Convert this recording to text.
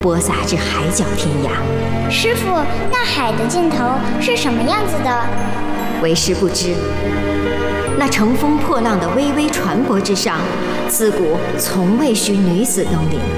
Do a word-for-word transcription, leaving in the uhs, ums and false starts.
播撒至海角天涯。 师傅，那海的尽头是什么样子的？ 为师不知。那乘风破浪的巍巍船舶之上，自古从未许女子登临。